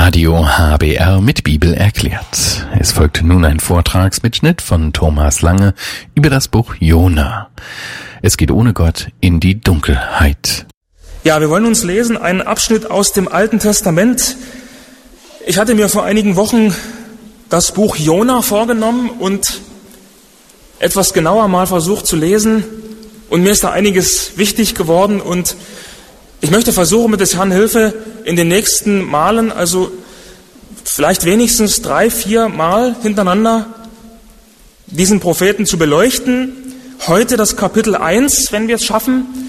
Radio HBR mit Bibel erklärt. Es folgt nun ein Vortragsmitschnitt von Thomas Lange über das Buch Jona. Es geht ohne Gott in die Dunkelheit. Ja, wir wollen uns lesen einen Abschnitt aus dem Alten Testament. Ich hatte mir vor einigen Wochen das Buch Jona vorgenommen und etwas genauer mal versucht zu lesen. Und mir ist da einiges wichtig geworden und ich möchte versuchen, mit des Herrn Hilfe in den nächsten Malen, also vielleicht wenigstens 3-4 Mal hintereinander, diesen Propheten zu beleuchten. Heute das Kapitel 1, wenn wir es schaffen,